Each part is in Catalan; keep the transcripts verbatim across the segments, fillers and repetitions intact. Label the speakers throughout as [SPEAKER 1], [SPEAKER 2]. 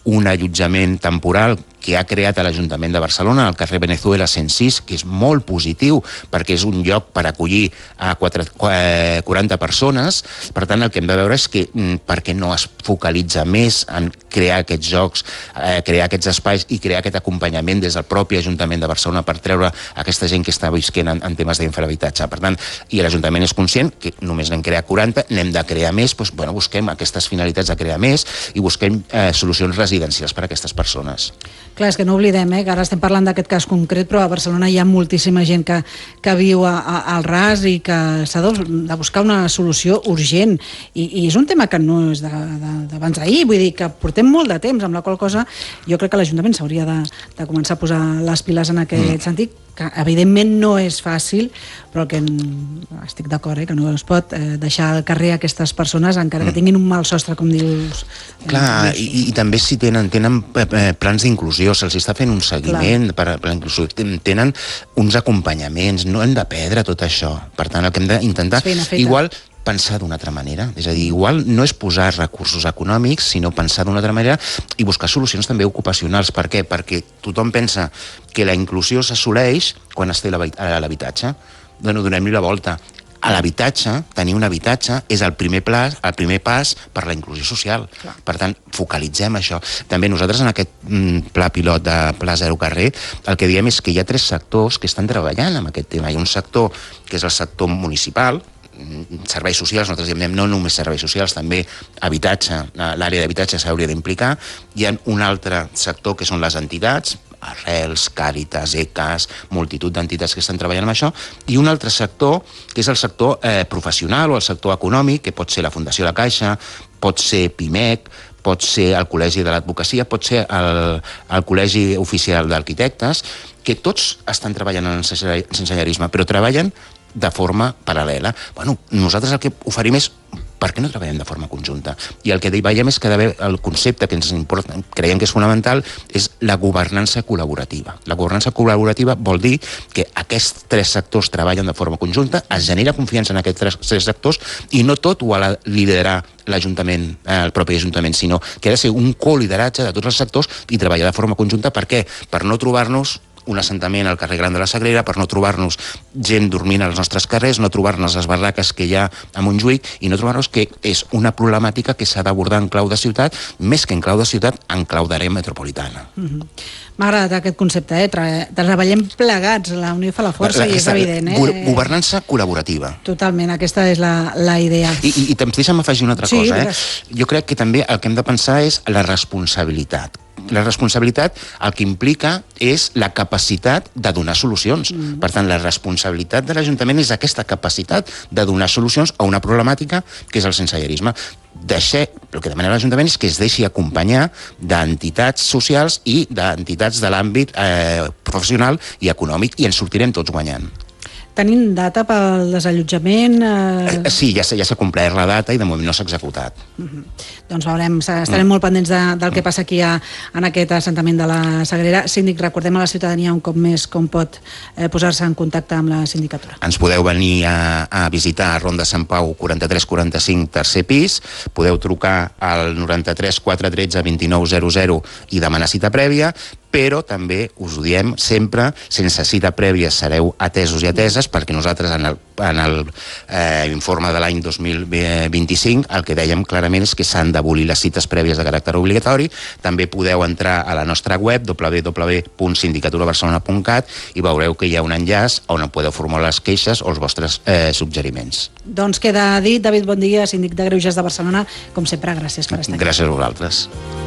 [SPEAKER 1] un allotjament temporal que ha creat a l'Ajuntament de Barcelona, al carrer Venezuela cent sis, que és molt positiu, perquè és un lloc per acollir a quaranta persones. Per tant, el que hem de veure és que per què no es focalitza més en crear aquests jocs, eh, crear aquests espais i crear aquest acompanyament des del propi Ajuntament de Barcelona per treure aquesta gent que està visquent en, en temes d'infrahabitatge. Per tant, i l'Ajuntament és conscient que només n'hem creat quaranta, n'hem de crear més, doncs, bueno, busquem aquestes finalitats de crear més i busquem eh, solucions residencials per a aquestes persones.
[SPEAKER 2] Clar, és que no oblidem, eh, que ara estem parlant d'aquest cas concret, però a Barcelona hi ha moltíssima gent que, que viu a, a, al ras i que s'ha de, de buscar una solució urgent. I, i és un tema que no és d'abans d'ahir, vull dir que portem molt de temps, amb la qual cosa jo crec que l'Ajuntament s'hauria de, de començar a posar les piles en aquest mm. sentit, que evidentment no és fàcil, però que estic d'acord, eh, que no es pot eh, deixar al carrer aquestes persones encara que tinguin un mal sostre, com dius.
[SPEAKER 1] Clar, i, i també si tenen, tenen plans d'inclusió, se'ls està fent un seguiment per, per l'inclusió, tenen uns acompanyaments, no hem de perdre tot això. Per tant, el que hem d'intentar, igual pensar d'una altra manera, és a dir, igual no és posar recursos econòmics, sinó pensar d'una altra manera i buscar solucions també ocupacionals. Per què? Perquè tothom pensa que la inclusió s'assoleix quan es té l'habitatge. Doncs donem-li la volta. A l'habitatge, tenir un habitatge, és el primer pas, el primer pas per la inclusió social. Clar. Per tant, focalitzem això. També nosaltres en aquest pla pilot de Pla Zero Carrer, el que diem és que hi ha tres sectors que estan treballant amb aquest tema. Hi ha un sector que és el sector municipal, serveis socials, nosaltres diem no només serveis socials, també habitatge, l'àrea d'habitatge s'hauria d'implicar. Hi ha un altre sector que són les entitats, Arrels, Càritas, E C A S, multitud d'entitats que estan treballant amb això, i un altre sector, que és el sector eh, professional o el sector econòmic, que pot ser la Fundació La Caixa, pot ser PIMEC, pot ser el Col·legi de l'Advocacia, pot ser el, el Col·legi Oficial d'Arquitectes, que tots estan treballant en el sensellarisme, però treballen de forma paral·lela. Bueno, nosaltres el que oferim és per què no treballem de forma conjunta? I el que veiem és que el concepte que ens importa, creiem que és fonamental, és la governança col·laborativa. La governança col·laborativa vol dir que aquests tres sectors treballen de forma conjunta, es genera confiança en aquests tres, tres sectors i no tot ho ha de liderar l'Ajuntament, el propi Ajuntament, sinó que ha de ser un colideratge de tots els sectors i treballar de forma conjunta. Per què? Per no trobar-nos un assentament al carrer Gran de la Sagrera, per no trobar-nos gent dormint als nostres carrers, no trobar-nos les barraques que hi ha a Montjuïc i no trobar-nos que és una problemàtica que s'ha d'abordar en clau de ciutat, més que en clau de ciutat, en clau d'àrea metropolitana.
[SPEAKER 2] Mm-hmm. M'ha agradat aquest concepte, eh? Treballem plegats, la unió fa la força, i és evident. Eh?
[SPEAKER 1] Governança col·laborativa.
[SPEAKER 2] Totalment, aquesta és la, la idea.
[SPEAKER 1] I, i, i deixa'm afegir una altra
[SPEAKER 2] sí,
[SPEAKER 1] cosa. Eh? Jo crec que també el que hem de pensar és la responsabilitat. La responsabilitat el que implica és la capacitat de donar solucions. Mm. Per tant, la responsabilitat de l'Ajuntament és aquesta capacitat de donar solucions a una problemàtica que és el sensellarisme. Deixar, el que demana l'Ajuntament és que es deixi acompanyar d'entitats socials i d'entitats de l'àmbit eh, professional i econòmic, i ens sortirem tots guanyant.
[SPEAKER 2] Tenim data pel desallotjament? Eh...
[SPEAKER 1] Sí, ja s'ha complert la data i de moment no s'ha executat.
[SPEAKER 2] Uh-huh. Doncs veurem, estarem mm. molt pendents de, del que passa aquí a, en aquest assentament de la Sagrera. Síndic, recordem a la ciutadania un cop més com pot eh, posar-se en contacte amb la sindicatura.
[SPEAKER 1] Ens podeu venir a, a visitar a Ronda Sant Pau quaranta-tres quaranta-cinc, tercer pis, podeu trucar al noranta-tres quatre tretze vint-i-nou zero zero i demanar cita prèvia, però també us ho diem sempre, sense cita prèvia sereu atesos i ateses, perquè nosaltres en el, en el eh, informe de l'any dos mil vint-i-cinc el que dèiem clarament és que s'han d'abolir les cites prèvies de caràcter obligatori. També podeu entrar a la nostra web w w w punt sindicatura barcelona punt cat i veureu que hi ha un enllaç on podeu formular les queixes o els vostres eh, suggeriments.
[SPEAKER 2] Doncs queda dit. David, bon dia, síndic de Greuges de Barcelona. Com sempre, gràcies per estar aquí.
[SPEAKER 1] Gràcies a vosaltres.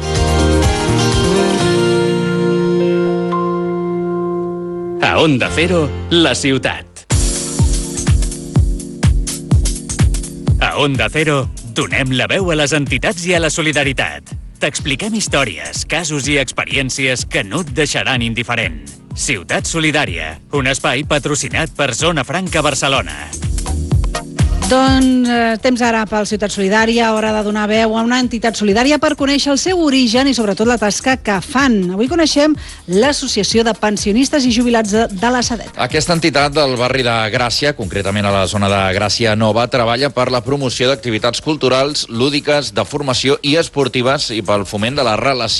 [SPEAKER 3] A Onda Cero, la ciutat. A Onda Cero, donem la veu a les entitats i a la solidaritat. T'expliquem històries, casos i experiències que no et deixaran indiferent. Ciutat Solidària, un espai patrocinat per Zona Franca Barcelona.
[SPEAKER 2] Doncs eh, temps ara pel Ciutat Solidària, hora de donar veu a una entitat solidària per conèixer el seu origen i sobretot la tasca que fan. Avui coneixem l'Associació de Pensionistes i Jubilats de, de la Sedeta.
[SPEAKER 4] Aquesta entitat del barri de Gràcia, concretament a la zona de Gràcia Nova, treballa per la promoció d'activitats culturals, lúdiques, de formació i esportives i pel foment de la relació